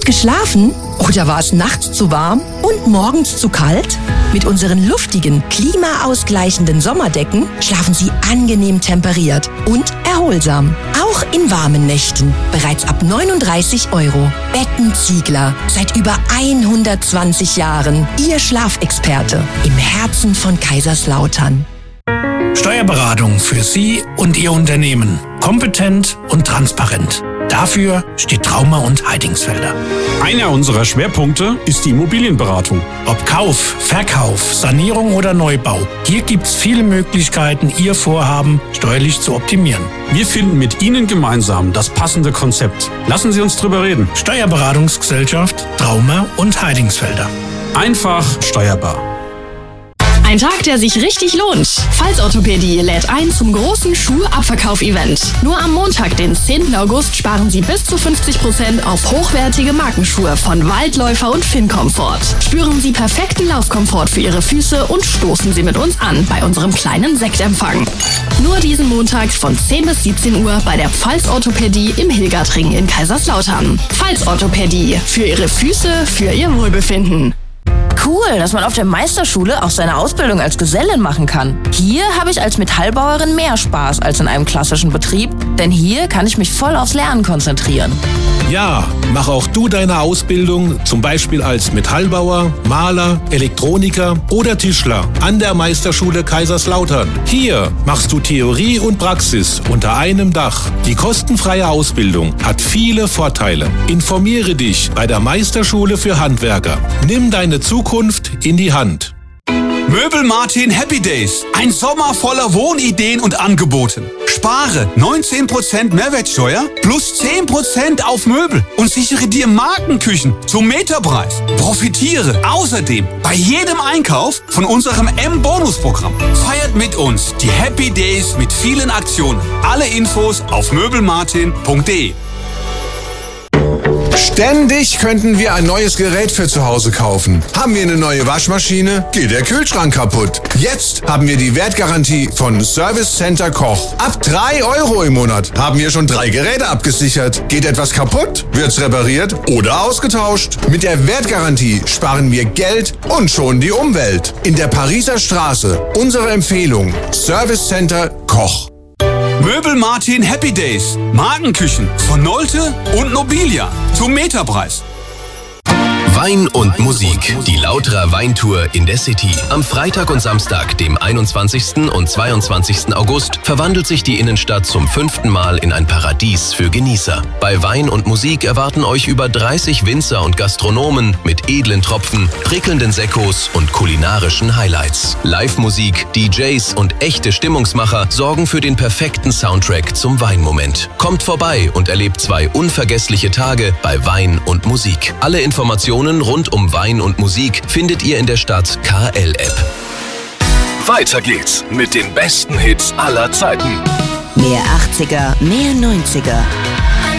gut geschlafen? Oder war es nachts zu warm und morgens zu kalt? Mit unseren luftigen, klimaausgleichenden Sommerdecken schlafen Sie angenehm temperiert und erholsam. Auch in warmen Nächten. Bereits ab 39 €. Bettenziegler. Seit über 120 Jahren. Ihr Schlafexperte. Im Herzen von Kaiserslautern. Steuerberatung für Sie und Ihr Unternehmen. Kompetent und transparent. Dafür steht Trauma und Heidingsfelder. Einer unserer Schwerpunkte ist die Immobilienberatung. Ob Kauf, Verkauf, Sanierung oder Neubau. Hier gibt's viele Möglichkeiten, Ihr Vorhaben steuerlich zu optimieren. Wir finden mit Ihnen gemeinsam das passende Konzept. Lassen Sie uns drüber reden. Steuerberatungsgesellschaft Trauma und Heidingsfelder. Einfach steuerbar. Ein Tag, der sich richtig lohnt. Pfalz Orthopädie lädt ein zum großen Schuhabverkauf-Event. Nur am Montag, den 10. August, sparen Sie bis zu 50% auf hochwertige Markenschuhe von Waldläufer und Fincomfort. Spüren Sie perfekten Laufkomfort für Ihre Füße und stoßen Sie mit uns an bei unserem kleinen Sektempfang. Nur diesen Montag von 10 bis 17 Uhr bei der Pfalz Orthopädie im Hilgertring in Kaiserslautern. Pfalz Orthopädie. Für Ihre Füße, für Ihr Wohlbefinden. Cool, dass man auf der Meisterschule auch seine Ausbildung als Gesellin machen kann. Hier habe ich als Metallbauerin mehr Spaß als in einem klassischen Betrieb, denn hier kann ich mich voll aufs Lernen konzentrieren. Ja, mach auch du deine Ausbildung, zum Beispiel als Metallbauer, Maler, Elektroniker oder Tischler an der Meisterschule Kaiserslautern. Hier machst du Theorie und Praxis unter einem Dach. Die kostenfreie Ausbildung hat viele Vorteile. Informiere dich bei der Meisterschule für Handwerker. Nimm deine Zukunft in die Hand. Möbel Martin Happy Days. Ein Sommer voller Wohnideen und Angeboten. Spare 19% Mehrwertsteuer plus 10% auf Möbel und sichere dir Markenküchen zum Meterpreis. Profitiere außerdem bei jedem Einkauf von unserem M-Bonus-Programm. Feiert mit uns die Happy Days mit vielen Aktionen. Alle Infos auf möbelmartin.de. Ständig könnten wir ein neues Gerät für zu Hause kaufen. Haben wir eine neue Waschmaschine, geht der Kühlschrank kaputt. Jetzt haben wir die Wertgarantie von Service Center Koch. Ab 3 € im Monat haben wir schon 3 Geräte abgesichert. Geht etwas kaputt, wird's repariert oder ausgetauscht. Mit der Wertgarantie sparen wir Geld und schonen die Umwelt. In der Pariser Straße unsere Empfehlung: Service Center Koch. Möbel Martin Happy Days. Markenküchen von Nolte und Nobilia zum Meterpreis. Wein und Musik. Die Lauterer Weintour in der City. Am Freitag und Samstag, dem 21. und 22. August, verwandelt sich die Innenstadt zum 5. Mal in ein Paradies für Genießer. Bei Wein und Musik erwarten euch über 30 Winzer und Gastronomen mit edlen Tropfen, prickelnden Sekkos und kulinarischen Highlights. Live-Musik, DJs und echte Stimmungsmacher sorgen für den perfekten Soundtrack zum Weinmoment. Kommt vorbei und erlebt 2 unvergessliche Tage bei Wein und Musik. Alle Informationen rund um Wein und Musik findet ihr in der Stadt KL-App. Weiter geht's mit den besten Hits aller Zeiten. Mehr 80er, mehr 90er.